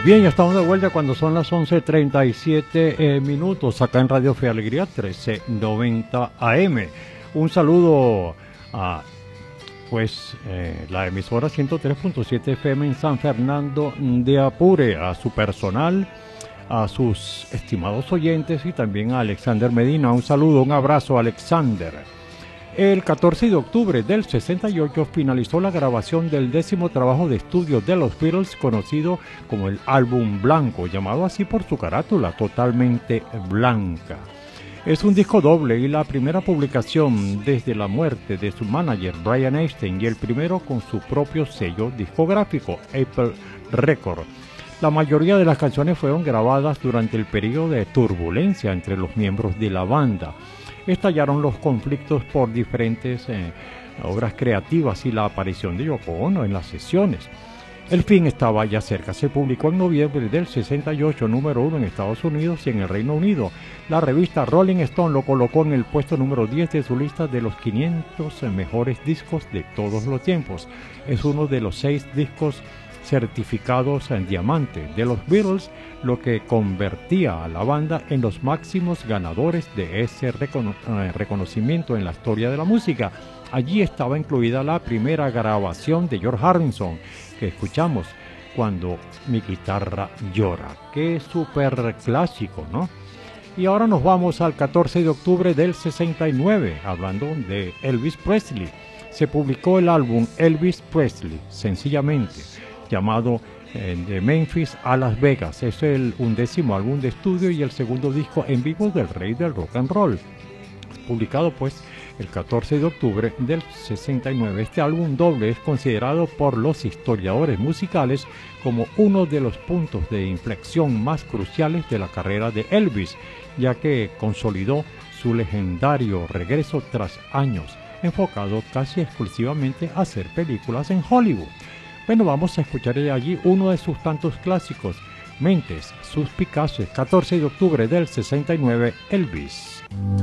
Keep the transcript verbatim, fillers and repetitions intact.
Bien, ya estamos de vuelta cuando son las once treinta y siete eh, minutos acá en Radio Fe y Alegría trece noventa A M. Un saludo a pues eh, la emisora ciento tres punto siete F M en San Fernando de Apure, a su personal, a sus estimados oyentes y también a Alexander Medina. Un saludo, un abrazo, Alexander. El catorce de octubre del sesenta y ocho finalizó la grabación del décimo trabajo de estudio de los Beatles, conocido como el álbum blanco, llamado así por su carátula totalmente blanca. Es un disco doble y la primera publicación desde la muerte de su manager Brian Epstein y el primero con su propio sello discográfico, Apple Records. La mayoría de las canciones fueron grabadas durante el periodo de turbulencia entre los miembros de la banda. Estallaron los conflictos por diferentes eh, obras creativas y la aparición de Yoko Ono en las sesiones. El fin estaba ya cerca. Se publicó en noviembre del sesenta y ocho, número uno en Estados Unidos y en el Reino Unido. La revista Rolling Stone lo colocó en el puesto número diez de su lista de los quinientos mejores discos de todos los tiempos. Es uno de los seis discos certificados en diamante de los Beatles, lo que convertía a la banda en los máximos ganadores de ese recono eh, reconocimiento en la historia de la música. Allí estaba incluida la primera grabación de George Harrison, que escuchamos, Cuando mi guitarra llora, que es súper clásico, ¿no? Y ahora nos vamos al catorce de octubre del sesenta y nueve, hablando de Elvis Presley. Se publicó el álbum Elvis Presley, sencillamente, llamado eh, de Memphis a Las Vegas. Es el undécimo álbum de estudio y el segundo disco en vivo del rey del rock and roll, publicado pues el catorce de octubre del sesenta y nueve. Este álbum doble es considerado por los historiadores musicales como uno de los puntos de inflexión más cruciales de la carrera de Elvis, ya que consolidó su legendario regreso tras años enfocado casi exclusivamente a hacer películas en Hollywood. Bueno, vamos a escuchar allí uno de sus tantos clásicos, Mentes Suspicaces, catorce de octubre del sesenta y nueve, Elvis.